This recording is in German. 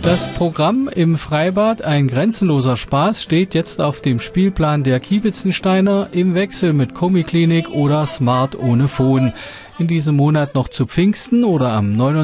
Das Programm im Freibad Ein grenzenloser Spaß steht jetzt auf dem Spielplan der Kiebitzensteiner im Wechsel mit Komiklinik oder Smart ohne Phon. In diesem Monat noch zu Pfingsten oder am 29.